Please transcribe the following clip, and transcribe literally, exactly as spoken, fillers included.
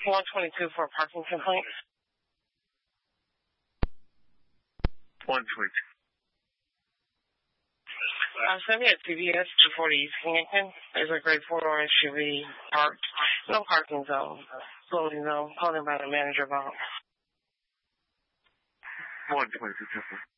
one twenty-two for a parking complaint. one twenty-two. Uh, send me a T V S two forty East Kennington. There's a grade four-door S U V parked. No parking zone. Loading zone. Called in by the manager about one twenty-two.